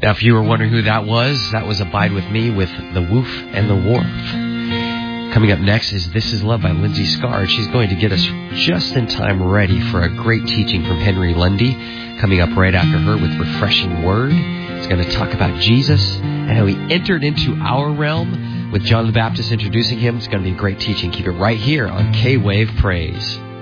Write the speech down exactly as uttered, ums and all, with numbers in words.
Now, if you were wondering who that was, that was Abide With Me with The Woof and the Wharf. Coming up next is This Is Love by Lindsay Scarr. She's going to get us just in time ready for a great teaching from Henry Lundy. Coming up right after her with Refreshing Word. It's going to talk about Jesus and how he entered into our realm with John the Baptist introducing him. It's going to be a great teaching. Keep it right here on K-Wave Praise.